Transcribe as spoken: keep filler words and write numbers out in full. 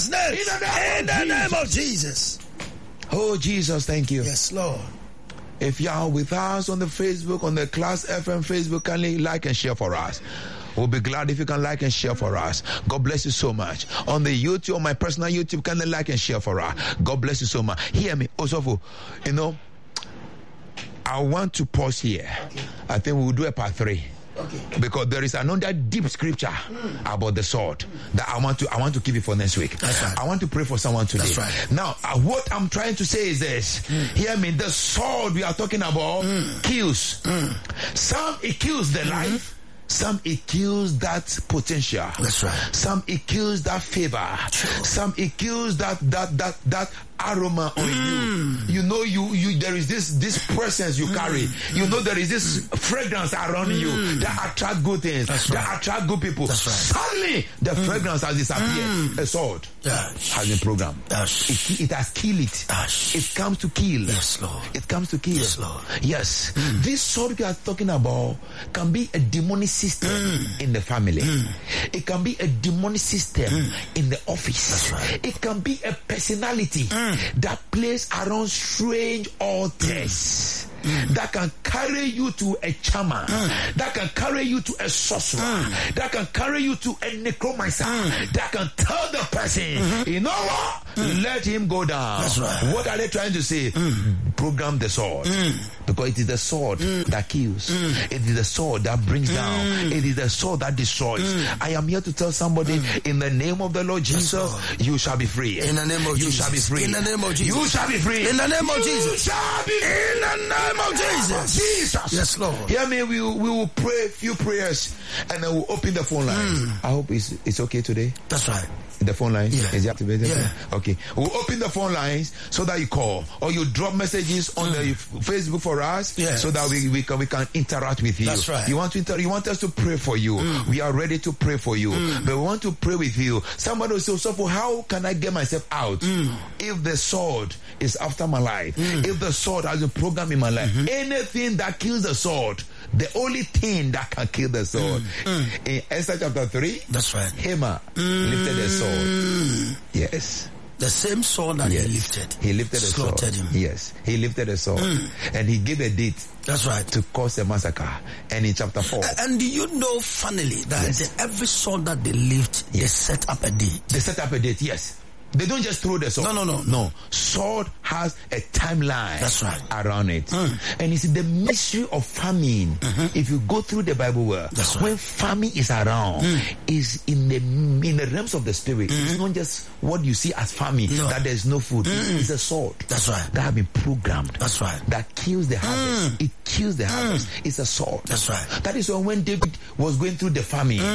name. In the name, In the name of Jesus. Oh, Jesus, thank you. Yes, Lord. If you are with us on the Facebook, on the Class F M Facebook, kindly like and share for us. We'll be glad if you can like and share for us. God bless you so much. On the YouTube, on my personal YouTube, kindly like and share for us. God bless you so much. Hear me, Osofu. You know, I want to pause here. Okay. I think we will do a part three. Okay. Because there is another deep scripture mm. about the sword mm. that I want to I want to keep it for next week. That's right. I want to pray for someone today. That's right. Now, uh, what I'm trying to say is this. Mm. Hear me. The sword we are talking about mm. kills. Mm. Some it kills the mm-hmm. life. Some it kills that potential. That's right. Some it kills that favor. True. Some it kills that that that that aroma on mm. you. You know, you you there is this this presence you mm. carry. You know there is this mm. fragrance around mm. you that attract good things. That's that right. attract good people. That's right. Suddenly the mm. fragrance has disappeared. Mm. A sword Dash. has been programmed. It, it has killed it. Dash. It comes to kill. Yes, Lord. It comes to kill. Yes, Lord. Yes. Mm. This sword we are talking about can be a demonic system mm. in the family. Mm. It can be a demonic system mm. in the office. That's right. It can be a personality mm. that plays around strange altars. Mm. That can carry you to a charmer, mm. that can carry you to a sorcerer, mm. that can carry you to a necromancer, mm. that can tell the person, mm-hmm. you know what, mm. let him go down. That's right. What are they trying to say? Mm. Program the sword. Mm. Because it is the sword mm. that kills. Mm. It is the sword that brings mm. down. It is the sword that destroys. Mm. I am here to tell somebody, mm. in the name of the Lord Jesus, yes, you shall be free. In the name of you Jesus. You shall be free. In the name of Jesus. You shall be free. In the name of you Jesus. You shall be free. In the name of Jesus. Jesus. Yes, Lord. Hear me, we will, we will pray a few prayers and then we'll open the phone lines. Mm. I hope it's, it's okay today. That's right. The phone lines? Yeah. Is it activated? Yeah. Okay. We'll open the phone lines so that you call or you drop messages on mm. the Facebook for us yes. so that we, we can we can interact with you. That's right. You want to inter- you want us to pray for you. Mm. We are ready to pray for you. Mm. But we want to pray with you. Somebody will say, so for how can I get myself out? Mm. If the sword is after my life, mm. if the sword has a program in my life, mm-hmm. anything that kills the sword, the only thing that can kill the sword. Mm. Mm. In Esther chapter three, that's right. Haman mm. lifted the sword. Mm. Yes. The same sword that yes. he lifted. He lifted the sword. Slaughtered him. Yes. He lifted the sword. Mm. And he gave a date. That's right. To cause a massacre. And in chapter four. And do you know, funnily, that yes. every sword that they lift, yes. they set up a date. They set up a date, yes. They don't just throw the sword. No, no, no. No. Sword has a timeline. That's right. Around it. Mm. And it's the mystery of famine. Mm-hmm. If you go through the Bible world, that's right. when famine is around, mm. is in the in the realms of the spirit. Mm-hmm. It's not just what you see as famine, no. that there's no food. Mm-hmm. It's a sword. That's right. That have been programmed. That's right. That kills the harvest. Mm. It kills the harvest. Mm. It's a sword. That's right. That is why when David was going through the famine, mm.